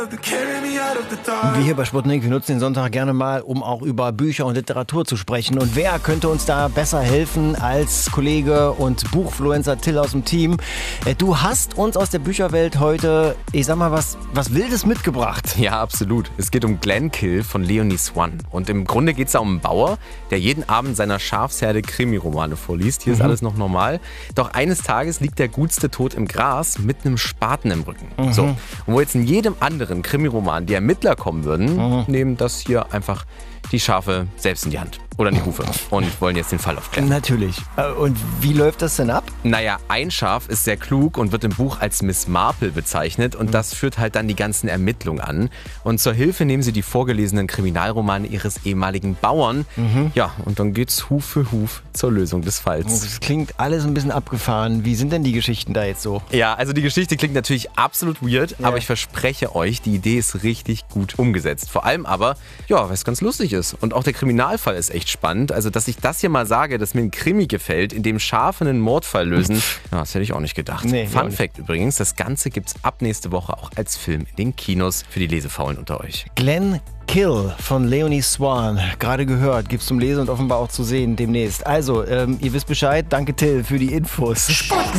Wir hier bei Sputnik, wir nutzen den Sonntag gerne mal, um auch über Bücher und Literatur zu sprechen. Und wer könnte uns da besser helfen als Kollege und Buchfluencer Till aus dem Team? Du hast uns aus der Bücherwelt heute, ich sag mal, was Wildes mitgebracht. Ja, absolut. Es geht um Glenkill von Leonie Swann. Und im Grunde geht es da um einen Bauer, der jeden Abend seiner Schafsherde Krimiromane vorliest. Hier ist alles noch normal. Doch eines Tages liegt der Gutste tot im Gras mit einem Spaten im Rücken. So. Und wo jetzt in jedem anderen Krimiroman die Ermittler kommen würden, nehmen das hier einfach die Schafe selbst in die Hand. Oder in die Hufe. Und wollen jetzt den Fall aufklären. Natürlich. Und wie läuft das denn ab? Naja, ein Schaf ist sehr klug und wird im Buch als Miss Marple bezeichnet. Und das führt halt dann die ganzen Ermittlungen an. Und zur Hilfe nehmen sie die vorgelesenen Kriminalromane ihres ehemaligen Bauern. Ja, und dann geht's Huf für Huf zur Lösung des Falls. Das klingt alles ein bisschen abgefahren. Wie sind denn die Geschichten da jetzt so? Ja, also die Geschichte klingt natürlich absolut weird, aber ich verspreche euch, die Idee ist richtig gut umgesetzt. Vor allem aber, ja, weil es ganz lustig ist. Und auch der Kriminalfall ist echt spannend. Also, dass ich das hier mal sage, dass mir ein Krimi gefällt, in dem Schafe einen Mordfall lösen, ja, das hätte ich auch nicht gedacht. Nee, Fun Fact übrigens, das Ganze gibt's ab nächste Woche auch als Film in den Kinos für die Lesefaulen unter euch. Glenkill von Leonie Swann, gerade gehört, gibt's zum Lesen und offenbar auch zu sehen demnächst. Also, ihr wisst Bescheid. Danke Till für die Infos. Sputnik.